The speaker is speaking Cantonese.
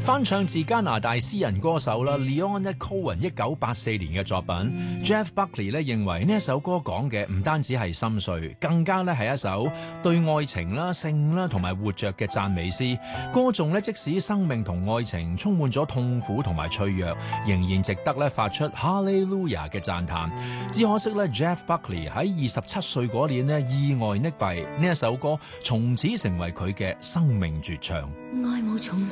翻唱自加拿大詩人歌手啦 Leonard Cohen 1984年嘅作品。Jeff Buckley 咧認為呢一首歌講嘅唔單止係心碎，更加咧係一首對愛情啦、性啦同埋活着嘅讚美詩。歌頌咧即使生命同愛情充滿咗痛苦同埋脆弱，仍然值得咧發出哈利路亞嘅讚嘆。只可惜咧 Jeff Buckley 喺27歲嗰年咧意外溺斃，呢一首歌從此成為佢嘅生命絕唱。 愛冇從來